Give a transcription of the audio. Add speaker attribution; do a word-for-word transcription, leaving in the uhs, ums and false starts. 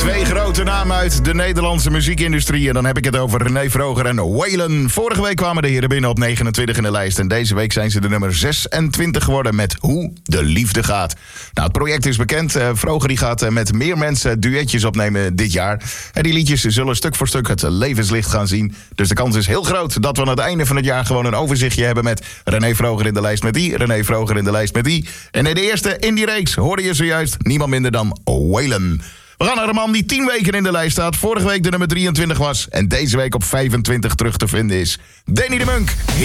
Speaker 1: Twee grote namen uit de Nederlandse muziekindustrie. En dan heb ik het over René Vroger en Waylon. Vorige week kwamen de heren binnen op negenentwintig in de lijst. En deze week zijn ze de nummer zesentwintig geworden met Hoe de Liefde Gaat. Nou, het project is bekend. Uh, Vroger die gaat uh, met meer mensen duetjes opnemen dit jaar. En die liedjes zullen stuk voor stuk het levenslicht gaan zien. Dus de kans is heel groot dat we aan het einde van het jaar gewoon een overzichtje hebben met René Vroger in de lijst met die, René Vroger in de lijst met die. En in de eerste in die reeks hoorde je zojuist niemand minder dan Waylon. We gaan naar een man die tien weken in de lijst staat. Vorige week de nummer drieëntwintig was. En deze week op vijfentwintig terug te vinden is Danny de Munk.